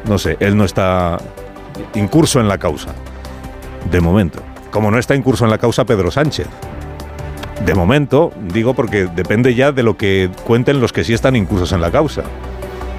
no sé, él no está incurso en la causa, de momento. Como no está incurso en la causa Pedro Sánchez. De momento, digo porque depende ya de lo que cuenten los que sí están incursos en la causa.